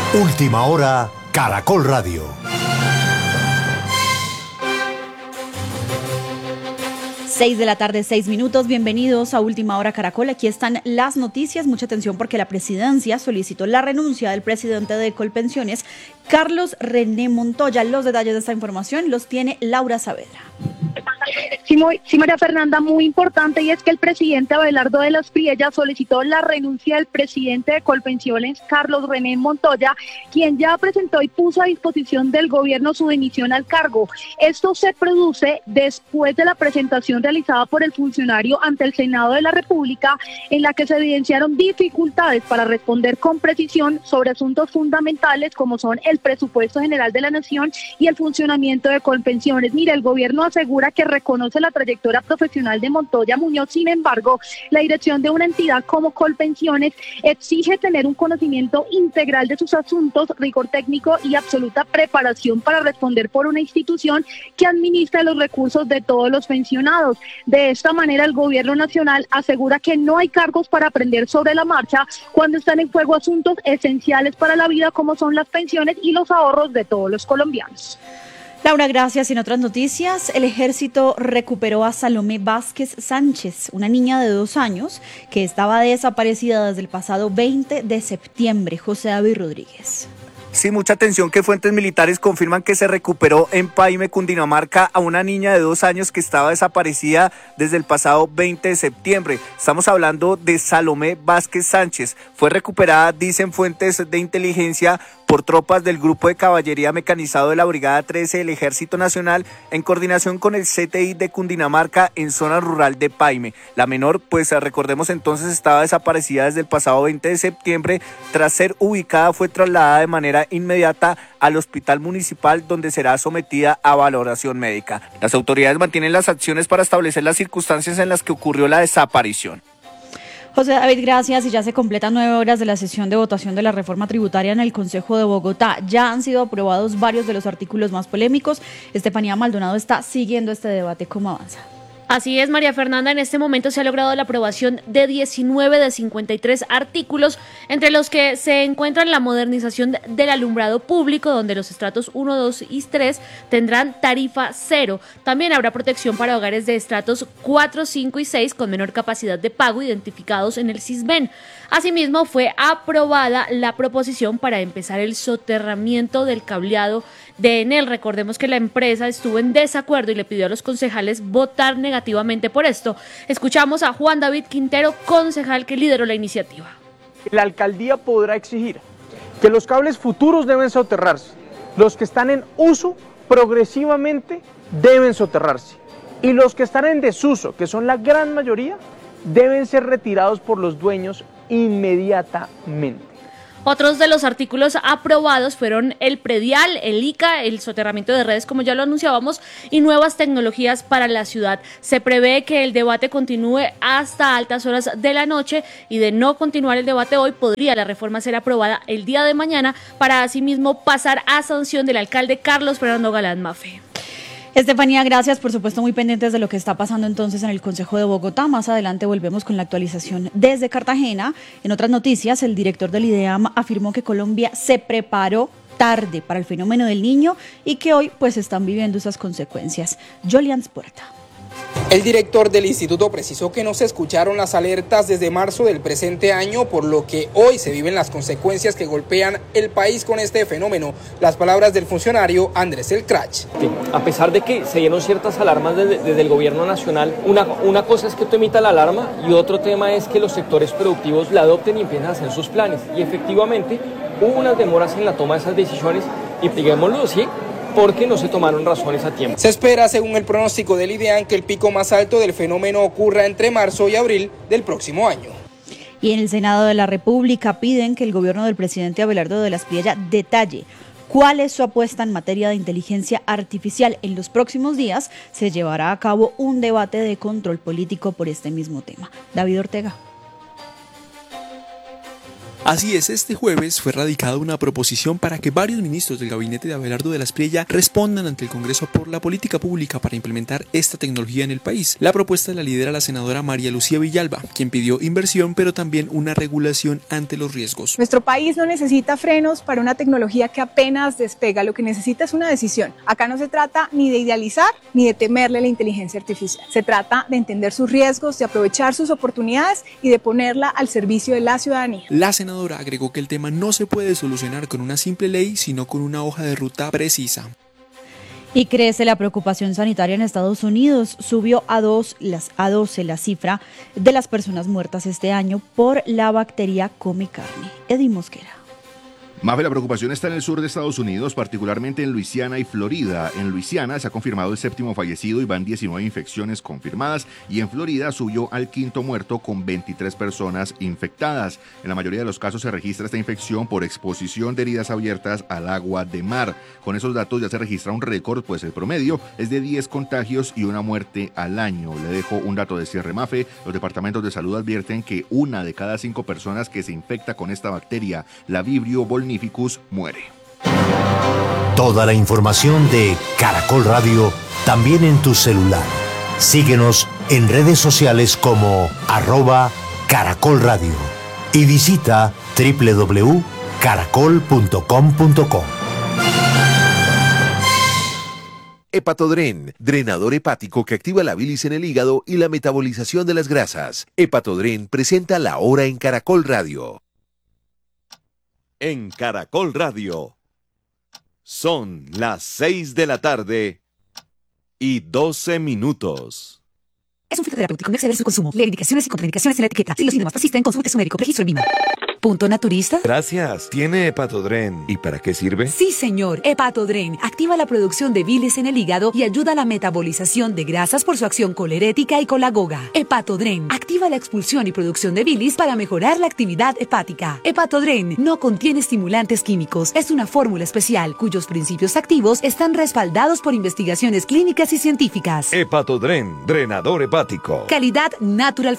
Última hora, Caracol Radio. 6 de la tarde, 6 minutos. Bienvenidos a Última Hora Caracol. Aquí están las noticias. Mucha atención porque la presidencia solicitó la renuncia del presidente de Colpensiones, Carlos René Montoya. Los detalles de esta información los tiene Laura Saavedra. Sí, María Fernanda, muy importante, y es que el presidente Abelardo de las Priellas solicitó la renuncia del presidente de Colpensiones, Carlos René Montoya, quien ya presentó y puso a disposición del gobierno su dimisión al cargo. Esto se produce después de la presentación realizada por el funcionario ante el Senado de la República, en la que se evidenciaron dificultades para responder con precisión sobre asuntos fundamentales como son el presupuesto general de la Nación y el funcionamiento de Colpensiones. Mire, el gobierno asegura que reconoce la trayectoria profesional de Montoya Muñoz. Sin embargo, la dirección de una entidad como Colpensiones exige tener un conocimiento integral de sus asuntos, rigor técnico y absoluta preparación para responder por una institución que administra los recursos de todos los pensionados. De esta manera, el gobierno nacional asegura que no hay cargos para aprender sobre la marcha cuando están en juego asuntos esenciales para la vida como son las pensiones y los ahorros de todos los colombianos. Laura, gracias. En otras noticias, el ejército recuperó a Salomé Vázquez Sánchez, una niña de 2 años que estaba desaparecida desde el pasado 20 de septiembre. José David Rodríguez. Sí, mucha atención que fuentes militares confirman que se recuperó en Paime, Cundinamarca, a una niña de 2 años que estaba desaparecida desde el pasado 20 de septiembre. Estamos hablando de Salomé Vázquez Sánchez. Fue recuperada, dicen fuentes de inteligencia, por tropas del Grupo de Caballería Mecanizado de la Brigada 13 del Ejército Nacional en coordinación con el CTI de Cundinamarca en zona rural de Paime. La menor, pues recordemos entonces, estaba desaparecida desde el pasado 20 de septiembre. Tras ser ubicada, fue trasladada de manera inmediata al hospital municipal, donde será sometida a valoración médica. Las autoridades mantienen las acciones para establecer las circunstancias en las que ocurrió la desaparición. José David, gracias. Y ya se completan 9 horas de la sesión de votación de la reforma tributaria en el Consejo de Bogotá. Ya han sido aprobados varios de los artículos más polémicos. Estefanía Maldonado está siguiendo este debate. ¿Cómo avanza? Así es, María Fernanda, en este momento se ha logrado la aprobación de 19 de 53 artículos, entre los que se encuentran la modernización del alumbrado público, donde los estratos 1, 2 y 3 tendrán tarifa cero. También habrá protección para hogares de estratos 4, 5 y 6 con menor capacidad de pago identificados en el Sisbén. Asimismo, fue aprobada la proposición para empezar el soterramiento del cableado de Enel. Recordemos que la empresa estuvo en desacuerdo y le pidió a los concejales votar negativamente por esto. Escuchamos a Juan David Quintero, concejal que lideró la iniciativa. La alcaldía podrá exigir que los cables futuros deben soterrarse, los que están en uso progresivamente deben soterrarse y los que están en desuso, que son la gran mayoría, deben ser retirados por los dueños inmediatamente. Otros de los artículos aprobados fueron el predial, el ICA, el soterramiento de redes, como ya lo anunciábamos, y nuevas tecnologías para la ciudad. Se prevé que el debate continúe hasta altas horas de la noche y de no continuar el debate hoy, podría la reforma ser aprobada el día de mañana para asimismo pasar a sanción del alcalde Carlos Fernando Galán Maffé. Estefanía, gracias, por supuesto muy pendientes de lo que está pasando entonces en el Consejo de Bogotá. Más adelante volvemos con la actualización desde Cartagena. En otras noticias, el director del IDEAM afirmó que Colombia se preparó tarde para el fenómeno del Niño y que hoy pues están viviendo esas consecuencias. Jolians Puerta. El director del instituto precisó que no se escucharon las alertas desde marzo del presente año, por lo que hoy se viven las consecuencias que golpean el país con este fenómeno. Las palabras del funcionario Andrés El Crach. A pesar de que se dieron ciertas alarmas desde el gobierno nacional, una cosa es que tú emitas la alarma y otro tema es que los sectores productivos la adopten y empiecen a hacer sus planes. Y efectivamente hubo unas demoras en la toma de esas decisiones y digámoslo, sí, porque no se tomaron razones a tiempo. Se espera, según el pronóstico del IDEAM, que el pico más alto del fenómeno ocurra entre marzo y abril del próximo año. Y en el Senado de la República piden que el gobierno del presidente Abelardo de las Priellas detalle cuál es su apuesta en materia de inteligencia artificial. En los próximos días se llevará a cabo un debate de control político por este mismo tema. David Ortega. Así es, este jueves fue radicada una proposición para que varios ministros del gabinete de Abelardo de la Espriella respondan ante el Congreso por la política pública para implementar esta tecnología en el país. La propuesta la lidera la senadora María Lucía Villalba, quien pidió inversión pero también una regulación ante los riesgos. Nuestro país no necesita frenos para una tecnología que apenas despega, lo que necesita es una decisión. Acá no se trata ni de idealizar ni de temerle la inteligencia artificial. Se trata de entender sus riesgos, de aprovechar sus oportunidades y de ponerla al servicio de la ciudadanía. La senadora agregó que el tema no se puede solucionar con una simple ley, sino con una hoja de ruta precisa. Y crece la preocupación sanitaria en Estados Unidos. Subió a 12 la cifra de las personas muertas este año por la bacteria Come Carne. Eddie Mosquera. Mafe, la preocupación está en el sur de Estados Unidos, particularmente en Luisiana y Florida. En Luisiana se ha confirmado el 7º fallecido y van 19 infecciones confirmadas, y en Florida subió al 5º muerto con 23 personas infectadas. En la mayoría de los casos se registra esta infección por exposición de heridas abiertas al agua de mar. Con esos datos ya se registra un récord, pues el promedio es de 10 contagios y una muerte al año. Le dejo un dato de cierre, Mafe. Los departamentos de salud advierten que 1 de cada 5 personas que se infecta con esta bacteria, la Vibrio vulnificus, muere. Toda la información de Caracol Radio también en tu celular. Síguenos en redes sociales como @Caracol Radio y visita www.caracol.com.co. Hepatodren, drenador hepático que activa la bilis en el hígado y la metabolización de las grasas. Hepatodren presenta La Hora en Caracol Radio. En Caracol Radio. Son las 6 de la tarde y 12 minutos. Es un fitoterapéutico, no exceder su consumo. Lee indicaciones y contraindicaciones en la etiqueta. Si los síntomas persisten, consulte a su médico. Registro en Lima. ¿Punto naturista? Gracias. ¿Tiene Hepatodren? ¿Y para qué sirve? Sí, señor. Hepatodren activa la producción de bilis en el hígado y ayuda a la metabolización de grasas por su acción colerética y colagoga. Hepatodren activa la expulsión y producción de bilis para mejorar la actividad hepática. Hepatodren no contiene estimulantes químicos. Es una fórmula especial cuyos principios activos están respaldados por investigaciones clínicas y científicas. Hepatodren, drenador hepático. Calidad Natural